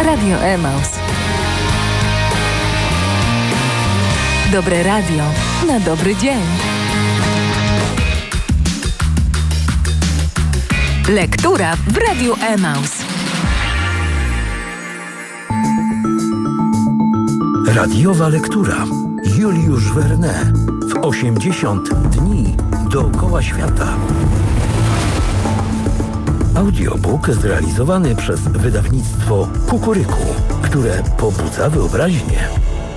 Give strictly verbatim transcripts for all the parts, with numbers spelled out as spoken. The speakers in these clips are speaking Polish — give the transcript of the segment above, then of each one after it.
Radio Emaus. Dobre radio na dobry dzień. Lektura w Radiu Emaus. Radiowa lektura. Juliusz Verne w osiemdziesiąt dni dookoła świata. Audiobook zrealizowany przez wydawnictwo Kukuryku, które pobudza wyobraźnię.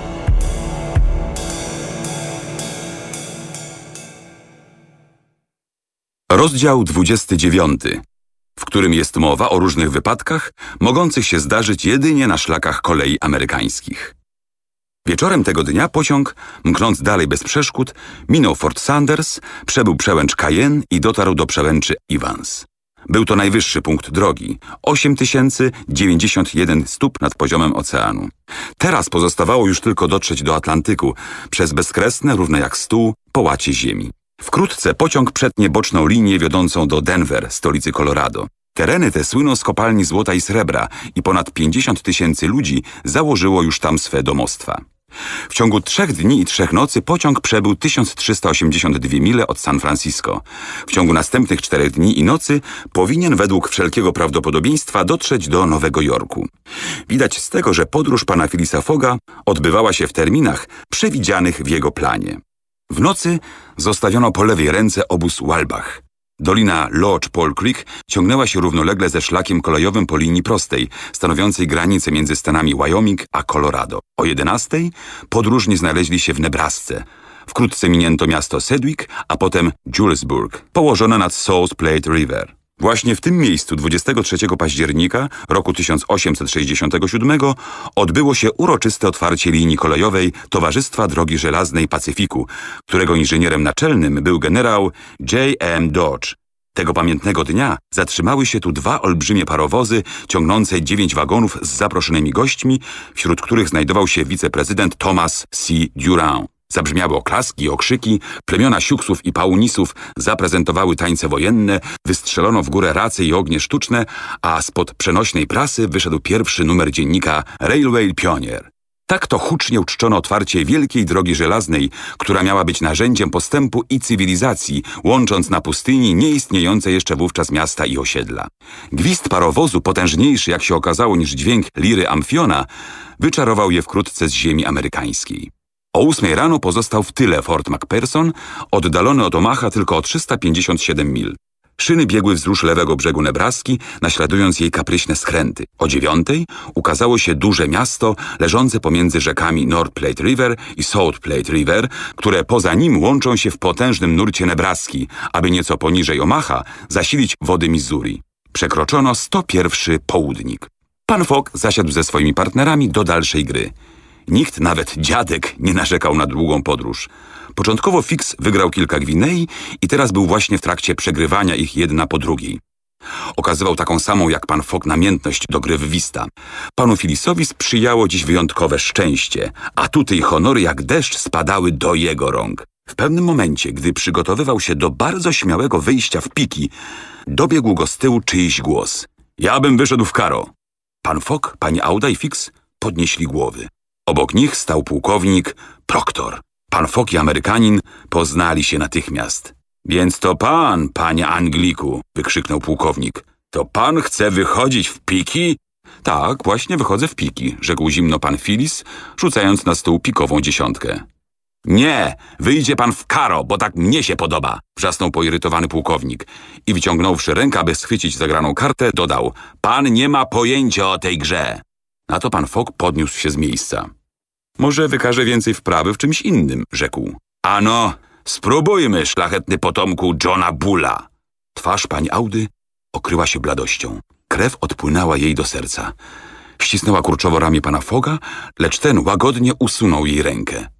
Rozdział dwudziesty dziewiąty, w którym jest mowa o różnych wypadkach mogących się zdarzyć jedynie na szlakach kolei amerykańskich. Wieczorem tego dnia pociąg, mknąc dalej bez przeszkód, minął Fort Sanders, przebył przełęcz Cayenne i dotarł do przełęczy Evans. Był to najwyższy punkt drogi, osiem tysięcy dziewięćdziesiąt jeden stóp nad poziomem oceanu. Teraz pozostawało już tylko dotrzeć do Atlantyku przez bezkresne, równe jak stół, połacie ziemi. Wkrótce pociąg przetnie boczną linię wiodącą do Denver, stolicy Colorado. Tereny te słyną z kopalni złota i srebra i ponad pięćdziesiąt tysięcy ludzi założyło już tam swe domostwa. W ciągu trzech dni i trzech nocy pociąg przebył tysiąc trzysta osiemdziesiąt dwie mile od San Francisco. W ciągu następnych czterech dni i nocy powinien według wszelkiego prawdopodobieństwa dotrzeć do Nowego Jorku. Widać z tego, że podróż pana Philisa Fogga odbywała się w terminach przewidzianych w jego planie. W nocy zostawiono po lewej ręce obóz Walbach. Dolina Lodge Pole Creek ciągnęła się równolegle ze szlakiem kolejowym po linii prostej, stanowiącej granicę między stanami Wyoming a Colorado. O jedenastej podróżni znaleźli się w Nebrasce. Wkrótce minięto miasto Sedgwick, a potem Julesburg, położone nad South Platte River. Właśnie w tym miejscu dwudziestego trzeciego października roku tysiąc osiemset sześćdziesiątego siódmego odbyło się uroczyste otwarcie linii kolejowej Towarzystwa Drogi Żelaznej Pacyfiku, którego inżynierem naczelnym był generał J M Dodge. Tego pamiętnego dnia zatrzymały się tu dwa olbrzymie parowozy ciągnące dziewięć wagonów z zaproszonymi gośćmi, wśród których znajdował się wiceprezydent Thomas C. Durant. Zabrzmiały oklaski i okrzyki, plemiona siuksów i paunisów zaprezentowały tańce wojenne, wystrzelono w górę race i ognie sztuczne, a spod przenośnej prasy wyszedł pierwszy numer dziennika Railway Pioneer. Tak to hucznie uczczono otwarcie wielkiej drogi żelaznej, która miała być narzędziem postępu i cywilizacji, łącząc na pustyni nieistniejące jeszcze wówczas miasta i osiedla. Gwizd parowozu, potężniejszy jak się okazało niż dźwięk liry Amfiona, wyczarował je wkrótce z ziemi amerykańskiej. O ósmej rano pozostał w tyle Fort McPherson, oddalony od Omaha tylko o trzysta pięćdziesiąt siedem mil. Szyny biegły wzdłuż lewego brzegu Nebraski, naśladując jej kapryśne skręty. O dziewiątej ukazało się duże miasto leżące pomiędzy rzekami North Platte River i South Platte River, które poza nim łączą się w potężnym nurcie Nebraski, aby nieco poniżej Omaha zasilić wody Missouri. Przekroczono sto pierwszy południk. Pan Fogg zasiadł ze swoimi partnerami do dalszej gry. Nikt, nawet dziadek, nie narzekał na długą podróż. Początkowo Fix wygrał kilka gwinei i teraz był właśnie w trakcie przegrywania ich jedna po drugiej. Okazywał taką samą jak pan Fogg namiętność do gry w wista. Panu Philisowi sprzyjało dziś wyjątkowe szczęście, atuty i honory jak deszcz spadały do jego rąk. W pewnym momencie, gdy przygotowywał się do bardzo śmiałego wyjścia w piki, dobiegł go z tyłu czyjś głos. Ja bym wyszedł w karo. Pan Fogg, pani Auda i Fix podnieśli głowy. Obok nich stał pułkownik Proctor. Pan Fogg i Amerykanin poznali się natychmiast. Więc to pan, panie Angliku, wykrzyknął pułkownik. To pan chce wychodzić w piki? Tak, właśnie wychodzę w piki, rzekł zimno pan Philis, rzucając na stół pikową dziesiątkę. Nie, wyjdzie pan w karo, bo tak mnie się podoba, wrzasnął poirytowany pułkownik i wyciągnąwszy rękę, aby schwycić zagraną kartę, dodał. Pan nie ma pojęcia o tej grze. Na to pan Fogg podniósł się z miejsca. Może wykaże więcej wprawy w czymś innym, rzekł. Ano, spróbujmy, szlachetny potomku Johna Bulla. Twarz pani Audy okryła się bladością. Krew odpłynęła jej do serca. Ścisnęła kurczowo ramię pana Fogga, lecz ten łagodnie usunął jej rękę.